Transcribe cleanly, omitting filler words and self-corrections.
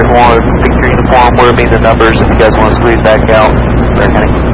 want to pick your uniform, where mean the numbers if you guys want to squeeze back out. Fair County.